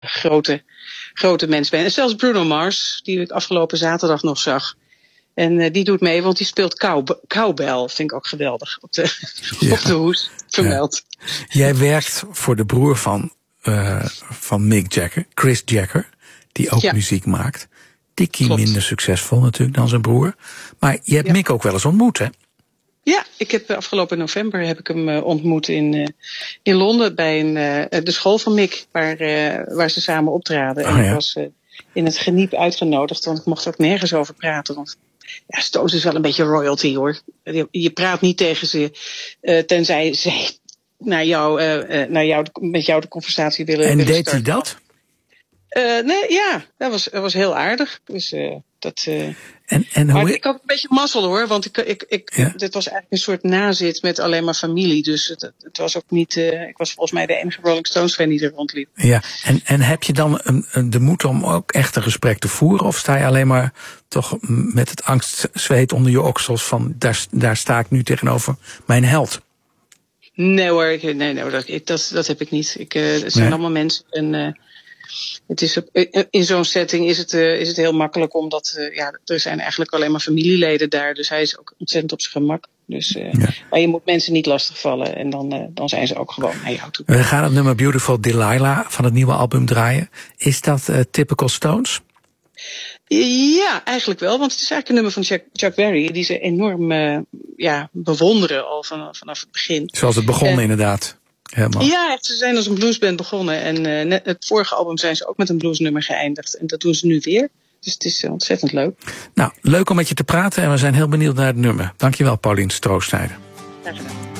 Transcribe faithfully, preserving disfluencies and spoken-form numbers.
grote, grote mens ben. En zelfs Bruno Mars, die ik afgelopen zaterdag nog zag. En uh, die doet mee, want die speelt cow, cowbell. Vind ik ook geweldig. Op de, ja. op de hoes vermeld. Ja. Jij werkt voor de broer van, uh, van Mick Jagger, Chris Jagger. Die ook ja. muziek maakt. Dickie Klopt. minder succesvol natuurlijk dan zijn broer. Maar je hebt ja. Mick ook wel eens ontmoet, hè? Ja, ik heb afgelopen november heb ik hem uh, ontmoet in, uh, in Londen bij een, uh, de school van Mick, waar, uh, waar ze samen optraden. En oh, ja. ik was uh, in het geniep uitgenodigd, want ik mocht ook nergens over praten. Want ja, Stones is wel een beetje royalty, hoor. Je, je praat niet tegen ze, uh, tenzij zij naar jou, uh, uh, naar jou, met jou de conversatie willen. En willen deed hij dat? Uh, nee, ja, dat was, dat was heel aardig. Dus uh, dat. Uh, en, en maar hoe... ik had een beetje mazzel, hoor, want ik, ik, ik, ja? dit was eigenlijk een soort nazit met alleen maar familie. Dus het, het was ook niet. Uh, ik was volgens mij de enige Rolling Stones fan die er rondliep. Ja, en, en heb je dan een, een, de moed om ook echt een gesprek te voeren, of sta je alleen maar toch met het angstzweet onder je oksels van daar, daar sta ik nu tegenover mijn held? Nee hoor, nee, nee dat, dat, dat heb ik niet. Ik, uh, het zijn nee. allemaal mensen en. Uh, Het is, in zo'n setting is het, uh, is het heel makkelijk, omdat uh, ja, er zijn eigenlijk alleen maar familieleden daar. Dus hij is ook ontzettend op zijn gemak. Dus, uh, ja. Maar je moet mensen niet lastigvallen en dan, uh, dan zijn ze ook gewoon naar jou toe. We gaan het nummer Beautiful Delilah van het nieuwe album draaien. Is dat uh, typical Stones? Ja, eigenlijk wel. Want het is eigenlijk een nummer van Chuck, Chuck Berry die ze enorm uh, ja, bewonderen al van, vanaf het begin. Zoals het begon uh, inderdaad. Helemaal. Ja, ze zijn als een bluesband begonnen. En uh, net het vorige album zijn ze ook met een bluesnummer geëindigd. En dat doen ze nu weer. Dus het is uh, ontzettend leuk. Nou, leuk om met je te praten. En we zijn heel benieuwd naar het nummer. Dankjewel, Paulien Stroostijden. Graag gedaan.